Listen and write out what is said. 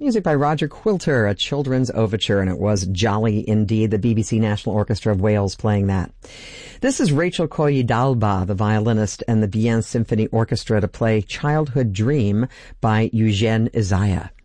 Music by Roger Quilter, a children's overture, and it was jolly indeed. The BBC National Orchestra of Wales playing that. This is Rachel Koyi-Dalba, the violinist, and the Bien Symphony Orchestra to play Childhood Dream by Eugene Isaiah.